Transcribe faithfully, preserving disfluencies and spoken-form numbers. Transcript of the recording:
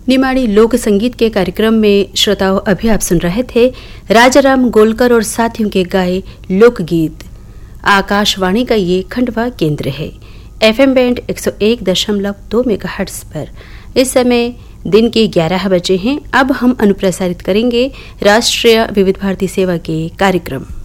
निमाड़ी लोक संगीत के कार्यक्रम में श्रोताओं अभी आप सुन रहे थे राजाराम गोलकर और साथियों के गाए लोकगीत। आकाशवाणी का ये खंडवा केंद्र है, एफएम बैंड एक सौ एक दशमलव दो मेगाहर्ट्ज पर। इस समय दिन के ग्यारह बजे हैं। अब हम अनुप्रसारित करेंगे राष्ट्रीय विविध भारती सेवा के कार्यक्रम।